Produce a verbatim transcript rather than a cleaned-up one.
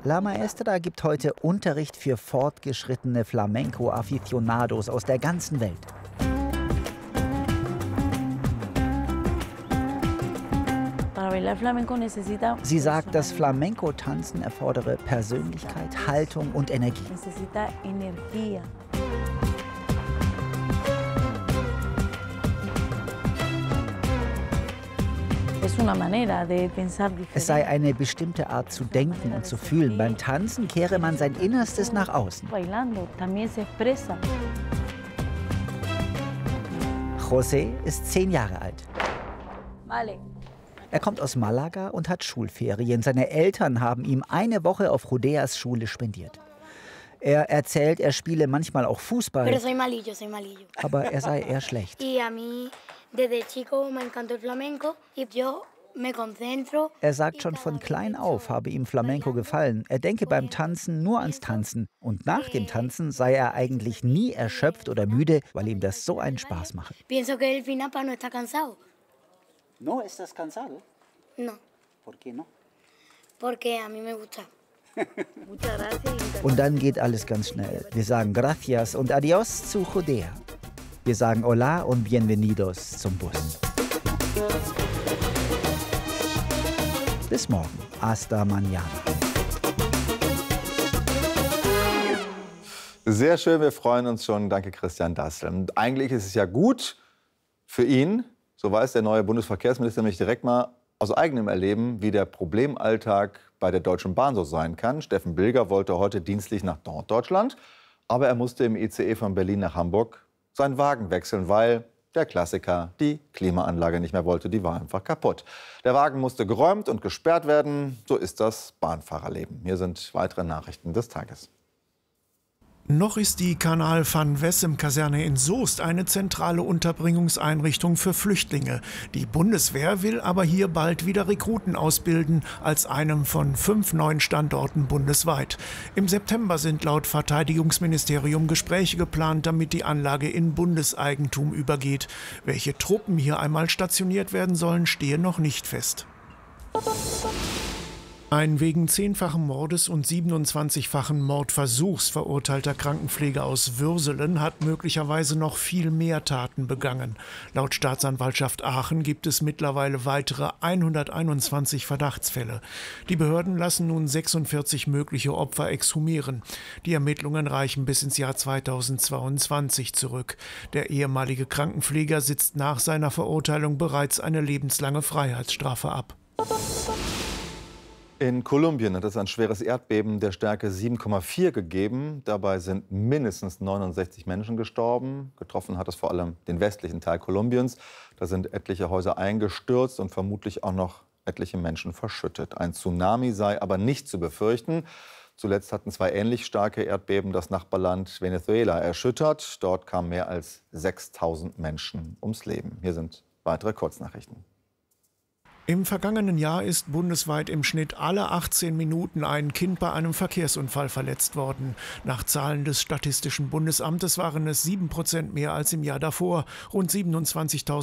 La Maestra gibt heute Unterricht für fortgeschrittene Flamenco-Aficionados aus der ganzen Welt. Sie sagt, das Flamenco-Tanzen erfordere Persönlichkeit, Haltung und Energie. Es sei eine bestimmte Art zu denken und zu fühlen. Beim Tanzen kehre man sein Innerstes nach außen. José ist zehn Jahre alt. Er kommt aus Malaga und hat Schulferien. Seine Eltern haben ihm eine Woche auf Rodeas Schule spendiert. Er erzählt, er spiele manchmal auch Fußball, aber er sei eher schlecht. Er sagt, schon von klein auf habe ihm Flamenco gefallen. Er denke beim Tanzen nur ans Tanzen. Und nach dem Tanzen sei er eigentlich nie erschöpft oder müde, weil ihm das so einen Spaß mache. ¿No estás cansado? No. ¿Por qué no? Porque a mí me gusta. Und dann geht alles ganz schnell. Wir sagen Gracias und Adios zu Jodea. Wir sagen Hola und Bienvenidos zum Bus. Bis morgen. Hasta mañana. Sehr schön, wir freuen uns schon. Danke, Christian Dassel. Und eigentlich ist es ja gut für ihn, so weiß der neue Bundesverkehrsminister nämlich direkt mal aus eigenem Erleben, wie der Problemalltag bei der Deutschen Bahn so sein kann. Steffen Bilger wollte heute dienstlich nach Norddeutschland, aber er musste im I C E von Berlin nach Hamburg seinen Wagen wechseln, weil der Klassiker, die Klimaanlage nicht mehr wollte, die war einfach kaputt. Der Wagen musste geräumt und gesperrt werden. So ist das Bahnfahrerleben. Hier sind weitere Nachrichten des Tages. Noch ist die Kanal van Wessem-Kaserne in Soest eine zentrale Unterbringungseinrichtung für Flüchtlinge. Die Bundeswehr will aber hier bald wieder Rekruten ausbilden, als einem von fünf neuen Standorten bundesweit. Im September sind laut Verteidigungsministerium Gespräche geplant, damit die Anlage in Bundeseigentum übergeht. Welche Truppen hier einmal stationiert werden sollen, stehe noch nicht fest. Ein wegen zehnfachen Mordes und siebenundzwanzigfachen Mordversuchs verurteilter Krankenpfleger aus Würselen hat möglicherweise noch viel mehr Taten begangen. Laut Staatsanwaltschaft Aachen gibt es mittlerweile weitere hunderteinundzwanzig Verdachtsfälle. Die Behörden lassen nun sechsundvierzig mögliche Opfer exhumieren. Die Ermittlungen reichen bis ins Jahr zweitausendzweiundzwanzig zurück. Der ehemalige Krankenpfleger sitzt nach seiner Verurteilung bereits eine lebenslange Freiheitsstrafe ab. In Kolumbien hat es ein schweres Erdbeben der Stärke sieben Komma vier gegeben. Dabei sind mindestens neunundsechzig Menschen gestorben. Getroffen hat es vor allem den westlichen Teil Kolumbiens. Da sind etliche Häuser eingestürzt und vermutlich auch noch etliche Menschen verschüttet. Ein Tsunami sei aber nicht zu befürchten. Zuletzt hatten zwei ähnlich starke Erdbeben das Nachbarland Venezuela erschüttert. Dort kamen mehr als sechstausend Menschen ums Leben. Hier sind weitere Kurznachrichten. Im vergangenen Jahr ist bundesweit im Schnitt alle achtzehn Minuten ein Kind bei einem Verkehrsunfall verletzt worden. Nach Zahlen des Statistischen Bundesamtes waren es sieben Prozent mehr als im Jahr davor. Rund siebenundzwanzigtausend